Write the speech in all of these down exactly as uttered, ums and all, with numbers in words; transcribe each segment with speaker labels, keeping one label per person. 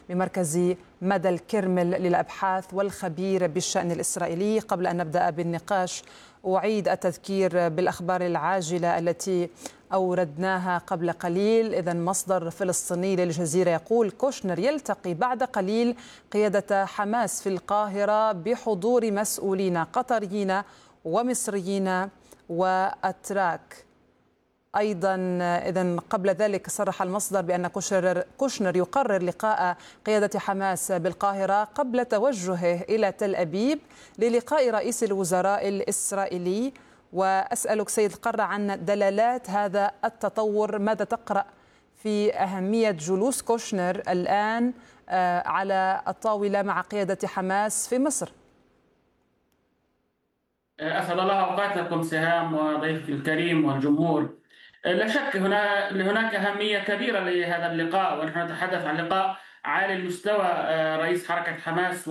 Speaker 1: بمركز مدى الكرمل للأبحاث والخبير بالشأن الإسرائيلي. قبل أن نبدأ بالنقاش أعيد التذكير بالأخبار العاجلة التي أوردناها قبل قليل. إذن مصدر فلسطيني للجزيرة يقول كوشنر يلتقي بعد قليل قيادة حماس في القاهرة بحضور مسؤولين قطريين ومصريين وأتراك. أيضا إذن قبل ذلك صرح المصدر بأن كوشنر يقرر لقاء قيادة حماس بالقاهرة قبل توجهه إلى تل أبيب للقاء رئيس الوزراء الإسرائيلي. وأسألك سيد القرة عن دلالات هذا التطور، ماذا تقرأ في أهمية جلوس كوشنر الآن على الطاولة مع قيادة حماس في مصر؟
Speaker 2: أسعد الله أوقاتكم سهام وضيفك الكريم والجمهور. لا شك هنا هناك أهمية كبيرة لهذا اللقاء، ونحن نتحدث عن لقاء عالي المستوى. رئيس حركة حماس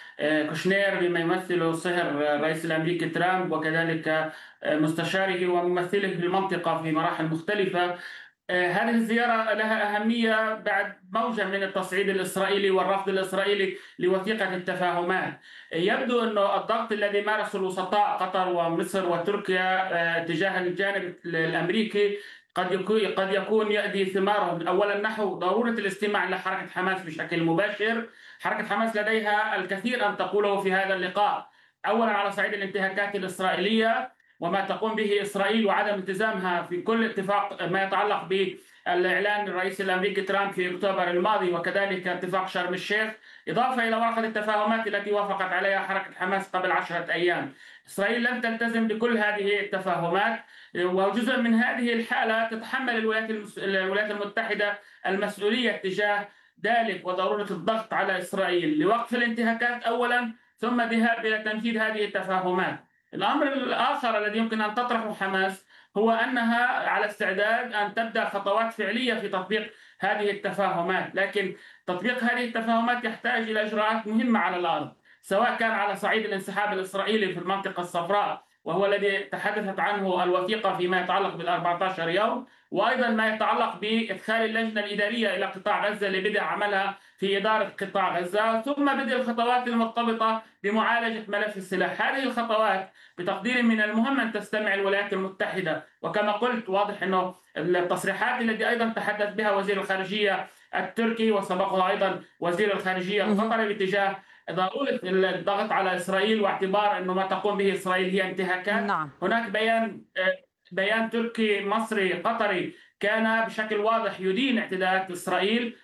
Speaker 2: وكوشنير بما يمثله صهر الرئيس الأمريكي ترامب، وكذلك مستشاره وممثله في المنطقة في مراحل مختلفة. هذه الزيارة لها أهمية بعد موجة من التصعيد الإسرائيلي والرفض الإسرائيلي لوثيقة التفاهمات. يبدو أن الضغط الذي مارسه الوسطاء قطر ومصر وتركيا تجاه الجانب الأمريكي قد يكون قد يكون يؤدي ثماره. أولا نحو ضرورة الاستماع لحركة حماس بشكل مباشر. حركة حماس لديها الكثير أن تقوله في هذا اللقاء، أولا على صعيد الانتهاكات الإسرائيلية وما تقوم به إسرائيل وعدم التزامها في كل اتفاق ما يتعلق بالإعلان الرئيس الأمريكي ترامب في أكتوبر الماضي، وكذلك اتفاق شرم الشيخ، إضافة إلى ورقة التفاهمات التي وافقت عليها حركة حماس قبل عشرة أيام. إسرائيل لم تلتزم بكل هذه التفاهمات، وجزء من هذه الحالة تتحمل الولايات المتحدة المسؤولية تجاه ذلك وضرورة الضغط على إسرائيل لوقف الانتهاكات أولا، ثم الذهاب إلى تنفيذ هذه التفاهمات. الأمر الآخر الذي يمكن أن تطرحه حماس هو أنها على استعداد أن تبدأ خطوات فعلية في تطبيق هذه التفاهمات، لكن تطبيق هذه التفاهمات يحتاج إلى إجراءات مهمة على الأرض، سواء كان على صعيد الانسحاب الإسرائيلي في المنطقة الصفراء وهو الذي تحدثت عنه الوثيقة فيما يتعلق بالأربعة عشر يوم، وأيضا ما يتعلق بإدخال اللجنة الإدارية إلى قطاع غزة لبدء عملها في إدارة قطاع غزة، ثم بدء الخطوات المرتبطة بمعالجة ملف السلاح. هذه الخطوات بتقدير من المهم أن تستمع الولايات المتحدة، وكما قلت واضح أنه التصريحات التي أيضا تحدث بها وزير الخارجية التركي وسبقها أيضا وزير الخارجية القطري باتجاه ضرورة الضغط على إسرائيل واعتبار أنه ما تقوم به إسرائيل هي انتهاكات.
Speaker 1: نعم.
Speaker 2: هناك بيان بيان تركي مصري قطري كان بشكل واضح يدين اعتداءات إسرائيل،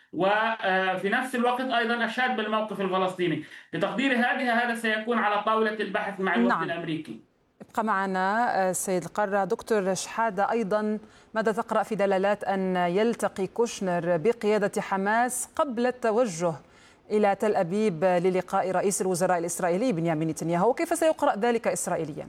Speaker 2: وفي نفس الوقت أيضا أشاد بالموقف الفلسطيني. بتقدير هذه هذا سيكون على طاولة البحث مع الوفد
Speaker 1: نعم.
Speaker 2: الأمريكي.
Speaker 1: ابقى معنا سيد القرة. دكتور شحادة، أيضا ماذا تقرأ في دلالات أن يلتقي كوشنر بقيادة حماس قبل التوجه إلى تل أبيب للقاء رئيس الوزراء الإسرائيلي بنيامين نتنياهو، وكيف سيقرأ ذلك إسرائيليا؟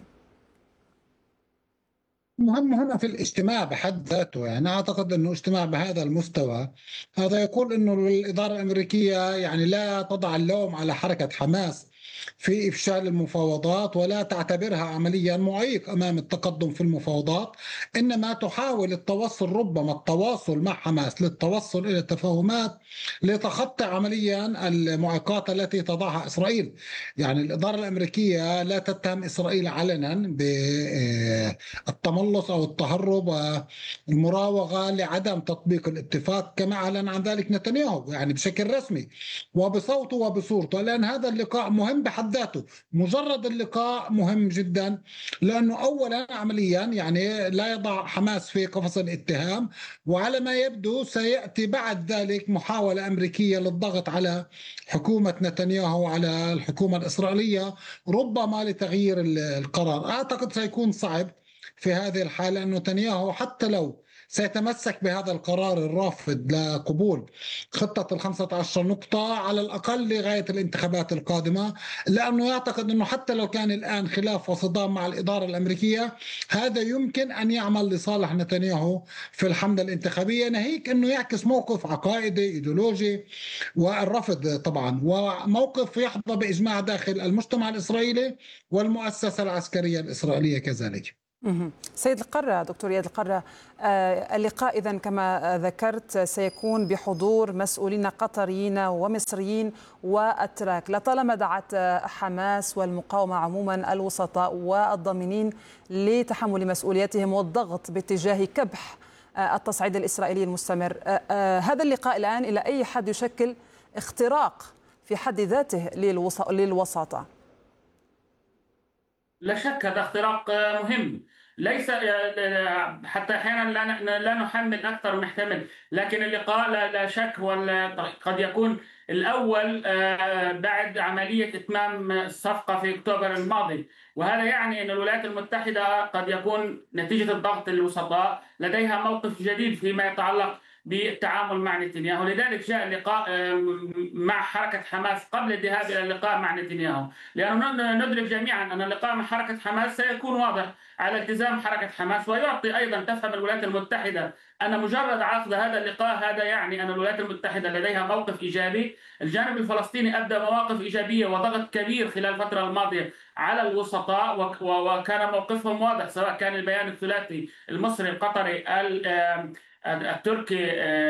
Speaker 3: مهم هنا في الاجتماع بحد ذاته، يعني أعتقد أنه اجتماع بهذا المستوى هذا يقول أنه الإدارة الأمريكية يعني لا تضع اللوم على حركة حماس في إفشال المفاوضات ولا تعتبرها عمليا معيق أمام التقدم في المفاوضات، إنما تحاول التوصل ربما التواصل مع حماس للتوصل إلى تفاهمات لتخطي عمليا المعيقات التي تضعها إسرائيل. يعني الإدارة الأمريكية لا تتهم إسرائيل علنا بالتملص أو التهرب والمراوغة لعدم تطبيق الاتفاق كما أعلن عن ذلك نتنياهو، يعني بشكل رسمي وبصوته وبصورته، لأن هذا اللقاء مهم بحد ذاته. مجرد اللقاء مهم جدا، لأنه أولا عمليا يعني لا يضع حماس في قفص الاتهام، وعلى ما يبدو سيأتي بعد ذلك محاولة أمريكية للضغط على حكومة نتنياهو وعلى الحكومة الإسرائيلية ربما لتغيير القرار. أعتقد سيكون صعب في هذه الحالة أن نتنياهو حتى لو سيتمسك بهذا القرار الرافض لقبول خطة الخمسة عشر نقطة على الأقل لغاية الانتخابات القادمة، لأنه يعتقد أنه حتى لو كان الآن خلاف وصدام مع الإدارة الأمريكية هذا يمكن أن يعمل لصالح نتنياهو في الحملة الانتخابية، ناهيك أنه يعكس موقف عقائدي إيديولوجي والرفض طبعا، وموقف يحظى بإجماع داخل المجتمع الإسرائيلي والمؤسسة العسكرية الإسرائيلية كذلك.
Speaker 1: مهم. سيد القرة، دكتور إياد القرة، آه، اللقاء إذن كما ذكرت سيكون بحضور مسؤولين قطريين ومصريين وأتراك. لطالما دعت حماس والمقاومة عموما الوسطاء والضامنين لتحمل مسؤوليتهم والضغط باتجاه كبح آه، التصعيد الإسرائيلي المستمر. آه، آه، هذا اللقاء الآن إلى أي حد يشكل اختراق في حد ذاته للوساطة؟
Speaker 2: لا شك هذا اختراق مهم. ليس حتى احيانا لا لا نحمل اكثر من نحتمل، لكن اللقاء لا, لا شك هو قد يكون الاول بعد عمليه اتمام الصفقه في اكتوبر الماضي، وهذا يعني ان الولايات المتحده قد يكون نتيجه الضغط الوسطاء لديها موقف جديد فيما يتعلق بالتعامل مع نتنياهو. لذلك جاء اللقاء مع حركة حماس قبل الذهاب إلى اللقاء مع نتنياهو، لأننا ندرك جميعا أن اللقاء مع حركة حماس سيكون واضح على التزام حركة حماس، ويعطي أيضا تفهم الولايات المتحدة أن مجرد عقد هذا اللقاء هذا يعني أن الولايات المتحدة لديها موقف إيجابي. الجانب الفلسطيني أبدى مواقف إيجابية وضغط كبير خلال الفترة الماضية على الوسطاء، وكان موقفهم واضح، سواء كان البيان الثلاثي المصري القطري التركي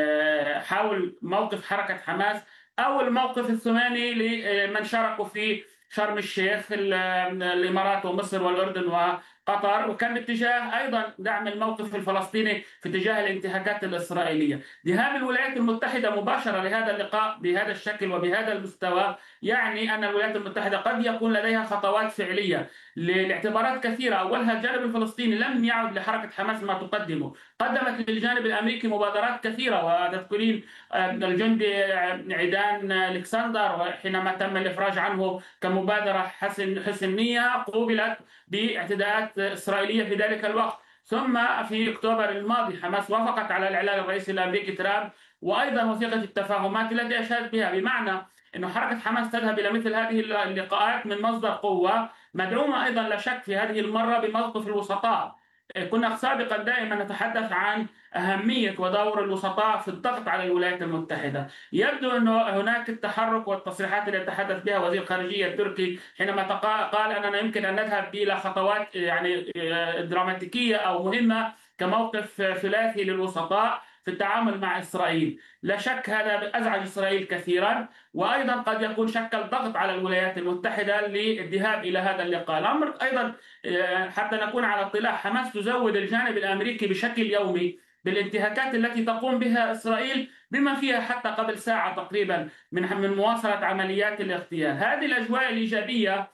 Speaker 2: حول موقف حركة حماس، أو الموقف الثماني لمن شاركوا في شرم الشيخ الإمارات ومصر والأردن وقطر، وكان باتجاه أيضا دعم الموقف الفلسطيني في اتجاه الانتهاكات الإسرائيلية. ذهاب الولايات المتحدة مباشرة لهذا اللقاء بهذا الشكل وبهذا المستوى يعني أن الولايات المتحدة قد يكون لديها خطوات فعلية لاعتبارات كثيرة. أولها الجانب الفلسطيني لم يعد لحركة حماس ما تقدمه، قدمت للجانب الأمريكي مبادرات كثيرة، وتذكرين الجندي عيدان الكسندر حينما تم الإفراج عنه كمبادرة حسن حسن نية قوبلت باعتداءات إسرائيلية في ذلك الوقت. ثم في أكتوبر الماضي حماس وافقت على الإعلان الرئيسي الأمريكي ترامب، وأيضا وثيقة التفاهمات التي أشارت بها، بمعنى أن حركة حماس تذهب إلى مثل هذه اللقاءات من مصدر قوة، مدعومة أيضا لا شك في هذه المرة بموقف الوسطاء. كنا سابقا دائما نتحدث عن أهمية ودور الوسطاء في الضغط على الولايات المتحدة. يبدو أنه هناك التحرك والتصريحات التي تحدث بها وزير الخارجية التركي حينما قال أننا يمكن أن نذهب إلى خطوات يعني دراماتيكية أو مهمة كموقف ثلاثي للوسطاء في التعامل مع إسرائيل. لا شك هذا أزعج إسرائيل كثيرا، وأيضا قد يكون شكل ضغط على الولايات المتحدة للذهاب إلى هذا اللقاء. الأمر أيضا حتى نكون على اطلاع، حماس تزود الجانب الأمريكي بشكل يومي بالانتهاكات التي تقوم بها إسرائيل، بما فيها حتى قبل ساعة تقريبا من من مواصلة عمليات الاغتيال. هذه الأجواء الإيجابية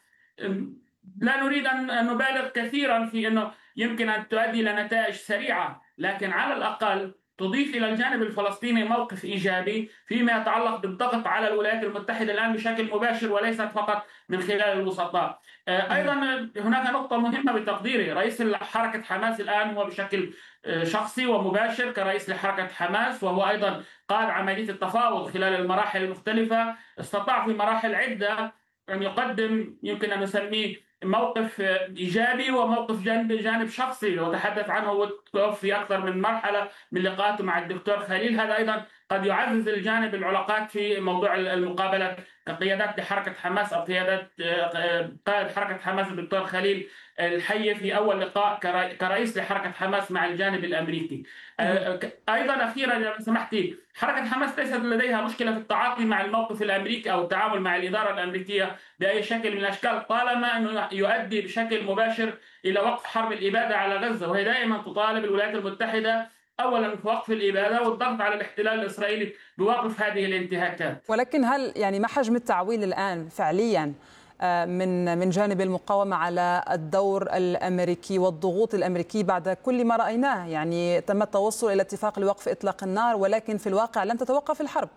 Speaker 2: لا نريد أن نبالغ كثيرا في أنه يمكن أن تؤدي إلى نتائج سريعة، لكن على الأقل تضيف إلى الجانب الفلسطيني موقف إيجابي فيما يتعلق بالضغط على الولايات المتحدة الآن بشكل مباشر وليست فقط من خلال الوسطاء. أيضا هناك نقطة مهمة بتقديري، رئيس حركة حماس الآن هو بشكل شخصي ومباشر كرئيس لحركة حماس، وهو أيضا قاد عملية التفاوض خلال المراحل المختلفة، استطاع في مراحل عدة أن يقدم يمكن أن نسميه موقف إيجابي وموقف جانب جانب شخصي، وتحدث عنه في أكثر من مرحلة من لقاءاته مع الدكتور خليل. هذا أيضا قد يعزز الجانب العلاقات في موضوع المقابلة كقيادات لحركة حماس أو قيادات قائد حركة حماس الدكتور خليل الحي في أول لقاء كرئيس لحركة حماس مع الجانب الأمريكي. أيضا أخيرا إذا سمحتي، حركة حماس ليست لديها مشكلة في التعاطي مع الموقف الأمريكي أو التعامل مع الإدارة الأمريكية بأي شكل من الأشكال، طالما أنه يؤدي بشكل مباشر إلى وقف حرب الإبادة على غزة، وهي دائما تطالب الولايات المتحدة أولا في وقف الإبادة والضغط على الاحتلال الإسرائيلي بوقف هذه الانتهاكات.
Speaker 1: ولكن هل يعني ما حجم التعويل الآن فعليا من من جانب المقاومة على الدور الأمريكي والضغوط الأمريكي بعد كل ما رأيناه؟ يعني تم التوصل إلى اتفاق لوقف إطلاق النار، ولكن في الواقع لن تتوقف الحرب.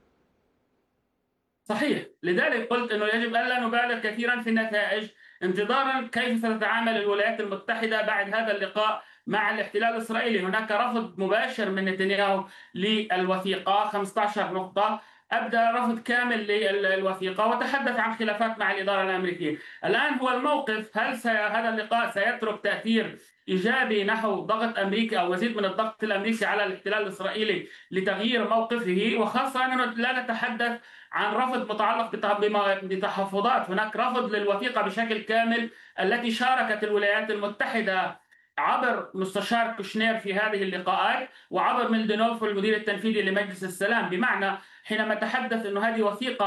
Speaker 2: صحيح، لذلك قلت أنه يجب ألا نبالغ كثيرا في النتائج، انتظارا كيف ستتعامل الولايات المتحدة بعد هذا اللقاء مع الاحتلال الإسرائيلي. هناك رفض مباشر من نتنياهو للوثيقة، خمسة عشر نقطة، أبدأ رفض كامل للوثيقة وتحدث عن خلافات مع الإدارة الأمريكية. الآن هو الموقف، هل هذا اللقاء سيترك تأثير إيجابي نحو ضغط أمريكي أو مزيد من الضغط الأمريكي على الاحتلال الإسرائيلي لتغيير موقفه، وخاصة أننا لا نتحدث عن رفض متعلق بتحفظات، هناك رفض للوثيقة بشكل كامل التي شاركت الولايات المتحدة عبر مستشار كوشنير في هذه اللقاءات وعبر ميلدينوف المدير التنفيذي لمجلس السلام، بمعنى حينما تحدث أنه هذه وثيقة